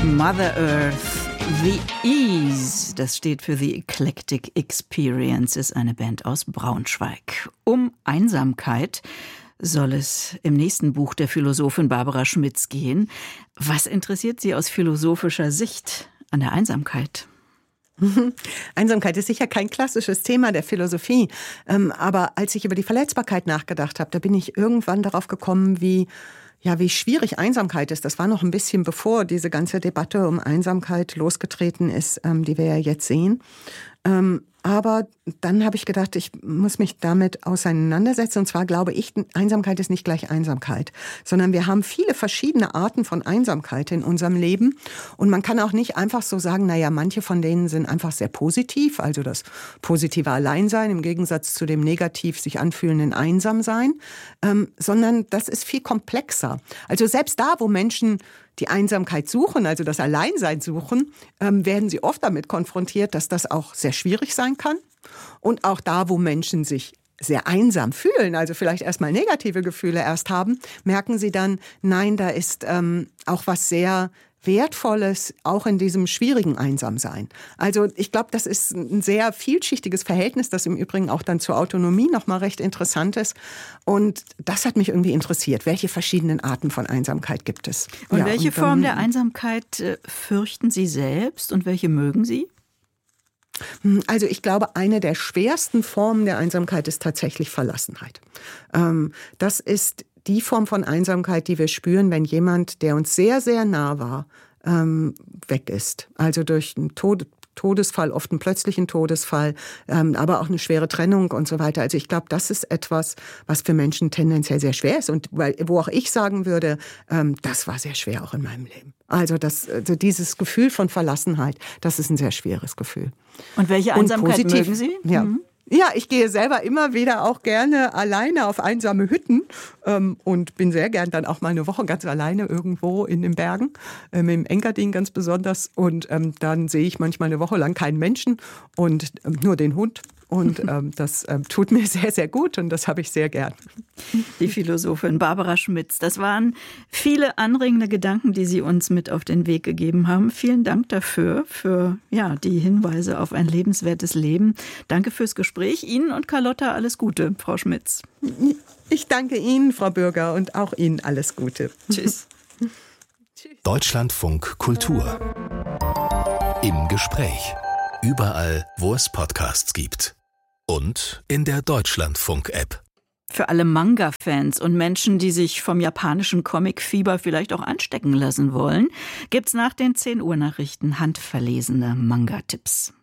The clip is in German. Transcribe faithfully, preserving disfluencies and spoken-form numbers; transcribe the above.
Mother Earth, The Ease, das steht für The Eclectic Experience, ist eine Band aus Braunschweig. Um Einsamkeit soll es im nächsten Buch der Philosophin Barbara Schmitz gehen. Was interessiert Sie aus philosophischer Sicht an der Einsamkeit? Einsamkeit ist sicher kein klassisches Thema der Philosophie. Ähm, aber als ich über die Verletzbarkeit nachgedacht habe, da bin ich irgendwann darauf gekommen, wie Ja, wie schwierig Einsamkeit ist. Das war noch ein bisschen bevor diese ganze Debatte um Einsamkeit losgetreten ist, ähm, die wir ja jetzt sehen. Ähm, aber dann habe ich gedacht, ich muss mich damit auseinandersetzen. Und zwar glaube ich, Einsamkeit ist nicht gleich Einsamkeit, sondern wir haben viele verschiedene Arten von Einsamkeit in unserem Leben. Und man kann auch nicht einfach so sagen, naja, manche von denen sind einfach sehr positiv, also das positive Alleinsein im Gegensatz zu dem negativ sich anfühlenden Einsamsein, ähm, sondern das ist viel komplexer. Also selbst da, wo Menschen die Einsamkeit suchen, also das Alleinsein suchen, ähm, werden sie oft damit konfrontiert, dass das auch sehr schwierig sein kann. Und auch da, wo Menschen sich sehr einsam fühlen, also vielleicht erstmal negative Gefühle erst haben, merken sie dann, nein, da ist ähm, auch was sehr Wertvolles, auch in diesem schwierigen Einsamsein. Also ich glaube, das ist ein sehr vielschichtiges Verhältnis, das im Übrigen auch dann zur Autonomie nochmal recht interessant ist. Und das hat mich irgendwie interessiert. Welche verschiedenen Arten von Einsamkeit gibt es? Und ja, welche und, Form ähm, der Einsamkeit äh, fürchten Sie selbst und welche mögen Sie? Also ich glaube, eine der schwersten Formen der Einsamkeit ist tatsächlich Verlassenheit. Ähm, das ist die Form von Einsamkeit, die wir spüren, wenn jemand, der uns sehr, sehr nah war, ähm, weg ist. Also durch einen Tod, Todesfall, oft einen plötzlichen Todesfall, ähm, aber auch eine schwere Trennung und so weiter. Also ich glaube, das ist etwas, was für Menschen tendenziell sehr schwer ist und weil, wo auch ich sagen würde, ähm, das war sehr schwer auch in meinem Leben. Also, das, also dieses Gefühl von Verlassenheit, das ist ein sehr schweres Gefühl. Und welche Einsamkeit und positiv, mögen Sie? Ja. Mhm. Ja, ich gehe selber immer wieder auch gerne alleine auf einsame Hütten ähm, und bin sehr gern dann auch mal eine Woche ganz alleine irgendwo in den Bergen, ähm, im Engadin ganz besonders. Und ähm, dann sehe ich manchmal eine Woche lang keinen Menschen und ähm, nur den Hund. Und ähm, das ähm, tut mir sehr, sehr gut und das habe ich sehr gern. Die Philosophin Barbara Schmitz. Das waren viele anregende Gedanken, die Sie uns mit auf den Weg gegeben haben. Vielen Dank dafür, für ja, die Hinweise auf ein lebenswertes Leben. Danke fürs Gespräch. Ihnen und Carlotta alles Gute, Frau Schmitz. Ich danke Ihnen, Frau Bürger, und auch Ihnen alles Gute. Tschüss. Deutschlandfunk Kultur. Im Gespräch. Überall, wo es Podcasts gibt. Und in der Deutschlandfunk-App. Für alle Manga-Fans und Menschen, die sich vom japanischen Comic-Fieber vielleicht auch anstecken lassen wollen, gibt's nach den zehn Uhr Nachrichten handverlesene Manga-Tipps.